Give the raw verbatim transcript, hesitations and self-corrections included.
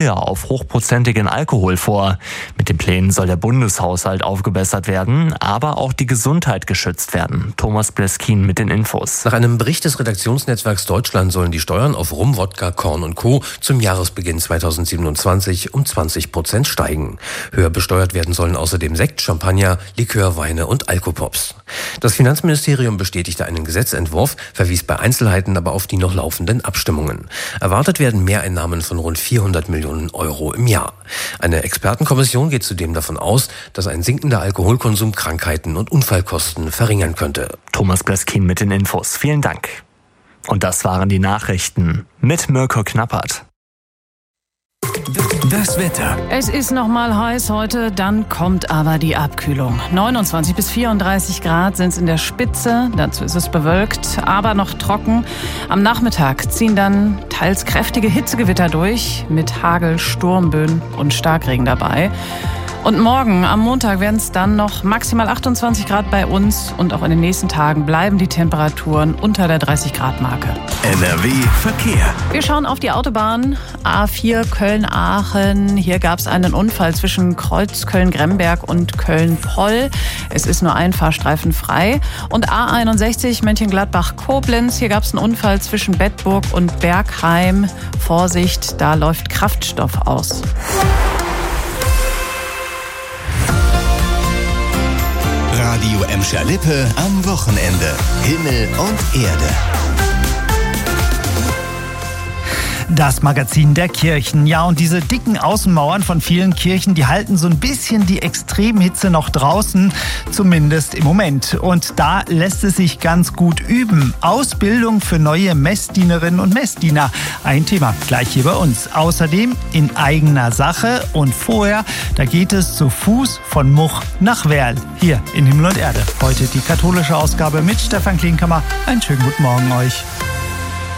Steuer auf hochprozentigen Alkohol vor. Mit den Plänen soll der Bundeshaushalt aufgebessert werden, aber auch die Gesundheit geschützt werden. Thomas Bleskin mit den Infos. Nach einem Bericht des Redaktionsnetzwerks Deutschland sollen die Steuern auf Rum, Wodka, Korn und Co. zum Jahresbeginn zweitausendsiebenundzwanzig um zwanzig Prozent steigen. Höher besteuert werden sollen außerdem Sekt, Champagner, Likör, Weine und Alkopops. Das Finanzministerium bestätigte einen Gesetzentwurf, verwies bei Einzelheiten aber auf die noch laufenden Abstimmungen. Erwartet werden Mehreinnahmen von rund vierhundert Millionen Euro im Jahr. Eine Expertenkommission geht zudem davon aus, dass ein sinkender Alkoholkonsum Krankheiten und Unfallkosten verringern könnte. Thomas Bleskin mit den Infos. Vielen Dank. Und das waren die Nachrichten mit Mirko Knappert. Das Wetter. Es ist noch mal heiß heute, dann kommt aber die Abkühlung. neunundzwanzig bis vierunddreißig Grad sind es in der Spitze, dazu ist es bewölkt, aber noch trocken. Am Nachmittag ziehen dann teils kräftige Hitzegewitter durch, mit Hagel, Sturmböen und Starkregen dabei. Und morgen, am Montag, werden es dann noch maximal achtundzwanzig Grad bei uns und auch in den nächsten Tagen bleiben die Temperaturen unter der dreißig Grad Marke. N R W Verkehr. Wir schauen auf die Autobahn A vier Köln-Aachen. Hier gab es einen Unfall zwischen Kreuz Köln-Gremberg und Köln-Poll. Es ist nur ein Fahrstreifen frei. Und A einundsechzig Mönchengladbach-Koblenz. Hier gab es einen Unfall zwischen Bedburg und Bergheim. Vorsicht, da läuft Kraftstoff aus. Radio Emscher-Lippe am Wochenende. Himmel und Erde. Das Magazin der Kirchen. Ja, und diese dicken Außenmauern von vielen Kirchen, die halten so ein bisschen die Extremhitze noch draußen, zumindest im Moment. Und da lässt es sich ganz gut üben. Ausbildung für neue Messdienerinnen und Messdiener. Ein Thema gleich hier bei uns. Außerdem in eigener Sache. Und vorher, da geht es zu Fuß von Much nach Werl. Hier in Himmel und Erde. Heute die katholische Ausgabe mit Stefan Klinkhammer. Einen schönen guten Morgen euch.